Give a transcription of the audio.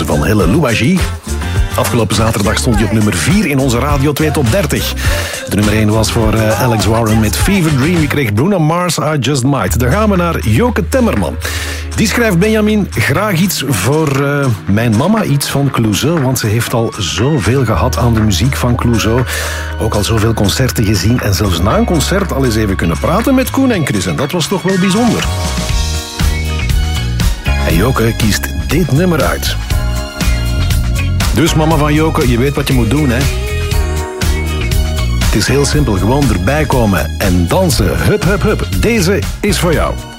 keuze van Helle Louagie. Afgelopen zaterdag stond hij op nummer 4 in onze Radio 2 Top 30. De nummer 1 was voor Alex Warren met Fever Dream. Die kreeg Bruno Mars, I Just Might. Dan gaan we naar Joke Temmerman. Die schrijft, Benjamin, graag iets voor mijn mama, iets van Clouseau. Want ze heeft al zoveel gehad aan de muziek van Clouseau. Ook al zoveel concerten gezien. En zelfs na een concert al eens even kunnen praten met Koen en Chris. En dat was toch wel bijzonder. En Joke kiest dit nummer uit. Dus mama van Joke, je weet wat je moet doen, hè? Het is heel simpel, gewoon erbij komen en dansen. Hup, hup, hup. Deze is voor jou.